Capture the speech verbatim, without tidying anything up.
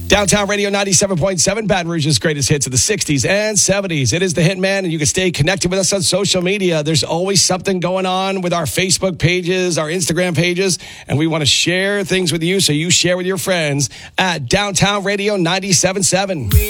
Downtown Radio ninety-seven point seven, Baton Rouge's greatest hits of the sixties and seventies. It is the Hitman, and you can stay connected with us on social media. There's always something going on with our Facebook pages, our Instagram pages, and we want to share things with you, so you share with your friends at Downtown Radio ninety-seven point seven.